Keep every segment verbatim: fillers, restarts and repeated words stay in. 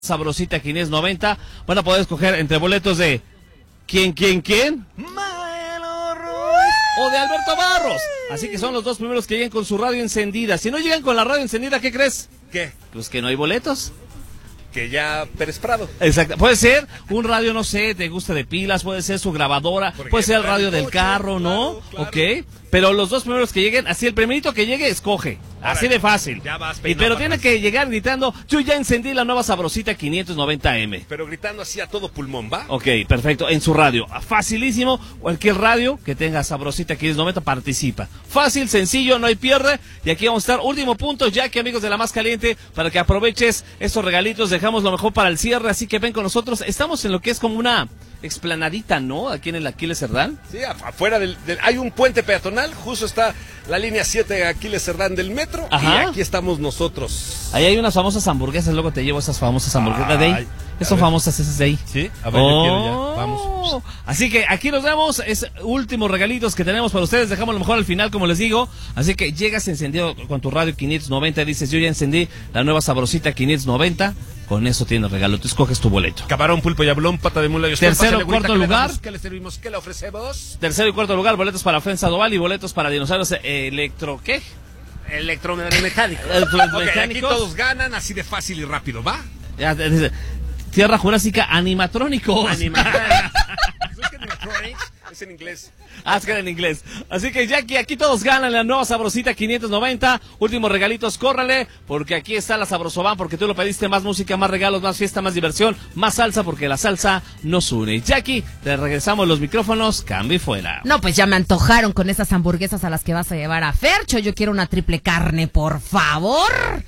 Sabrosita quinientos noventa. Van a poder escoger entre boletos de ¿Quién, quién, quién? Maelo Ruiz o de Alberto Barros. Así que son los dos primeros que lleguen con su radio encendida. Si no llegan con la radio encendida, ¿qué crees? ¿Qué? Pues que no hay boletos. Que ya Pérez Prado. Exacto. Puede ser un radio, no sé, te gusta de pilas, puede ser su grabadora, Porque puede ser el para radio el del coche, carro, ¿no? claro, claro. Ok. Pero los dos primeros que lleguen, así el primerito que llegue, escoge. Así de fácil. Ya vas Y peinado pero para tiene atrás. que llegar gritando, yo ya encendí la nueva Sabrosita quinientos noventa eme. Pero gritando así a todo pulmón, ¿va? Ok, perfecto, en su radio. Facilísimo, cualquier radio que tenga Sabrosita quinientos noventa participa. Fácil, sencillo, no hay pierde. Y aquí vamos a estar. Último punto, ya que amigos de La Más Caliente, para que aproveches estos regalitos, dejamos lo mejor para el cierre, así que ven con nosotros. Estamos en lo que es como una explanadita, ¿no? Aquí en el Aquiles Cerdán. Sí, af- afuera del, del- hay un puente peatonal, justo está la línea siete de Aquiles Cerdán del metro. Ajá. Y aquí estamos nosotros. Ahí hay unas famosas hamburguesas, luego te llevo esas famosas hamburguesas de ahí. Ay, ¿Qué a son ver. famosas esas de ahí? Sí, a ver, yo quiero ya. Oh. Vamos. Así que aquí nos vemos, es últimos regalitos que tenemos para ustedes, dejamos lo mejor al final como les digo, así que llegas encendido con tu radio quinientos noventa, dices yo ya encendí la nueva Sabrosita quinientos noventa, con eso tienes regalo, tú escoges tu boleto. Camarón, pulpo y ablón, pata de mula y ostra. Tercero, Pásale, güerita, cuarto ¿qué le lugar. damos? ¿Qué le servimos? ¿Qué le ofrecemos? Tercero y cuarto lugar, boletos para Ofensa Doval y boletos para Dinosaurios eh, Electro, ¿qué? Electromecánico. Electromecánicos. Ok, aquí todos ganan así de fácil y rápido, ¿va? Ya, dice, Tierra Jurásica Animatrónicos. Animatronics. ¿Sabes qué Animatronics? Es en inglés. Ah, es que era en inglés. Así que Jackie, aquí todos ganan la nueva Sabrosita quinientos noventa. Últimos regalitos, córrele, porque aquí está la Sabrosoban, porque tú lo pediste, más música, más regalos, más fiesta, más diversión, más salsa, porque la salsa nos une. Jackie, te regresamos los micrófonos, cambio y fuera. No, pues ya me antojaron con esas hamburguesas a las que vas a llevar a Fercho. Yo quiero una triple carne, por favor.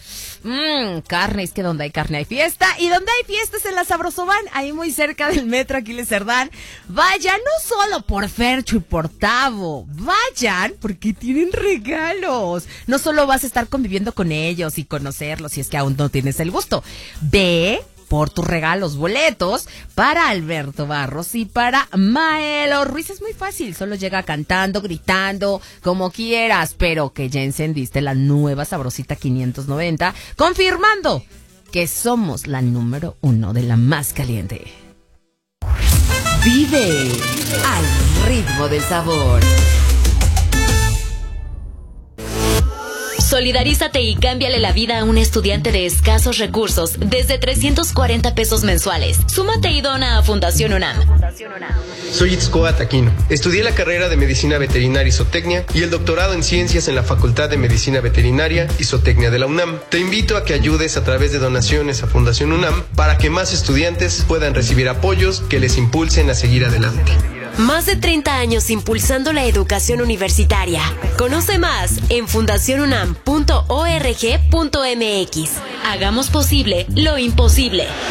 Mmm, carne, es que donde hay carne hay fiesta. Y donde hay fiesta es en la Sabrosoban, ahí muy cerca del metro Aquiles Cerdán. Vayan, no solo por Fercho y por Tavo. Vayan, porque tienen regalos. No solo vas a estar conviviendo con ellos y conocerlos, si es que aún no tienes el gusto. Ve por tus regalos, boletos para Alberto Barros y para Maelo Ruiz. Es muy fácil, solo llega cantando, gritando, como quieras, pero que ya encendiste la nueva Sabrosita quinientos noventa, confirmando que somos la número uno de La Más Caliente. Vive al ritmo del sabor. Solidarízate y cámbiale la vida a un estudiante de escasos recursos desde trescientos cuarenta pesos mensuales. Súmate y dona a Fundación UNAM. Soy Itzcoa Taquino. Estudié la carrera de Medicina Veterinaria y Zootecnia y el doctorado en Ciencias en la Facultad de Medicina Veterinaria y Zootecnia de la UNAM. Te invito a que ayudes a través de donaciones a Fundación UNAM para que más estudiantes puedan recibir apoyos que les impulsen a seguir adelante. Más de treinta años impulsando la educación universitaria. Conoce más en fundación unam punto org punto mx. Hagamos posible lo imposible.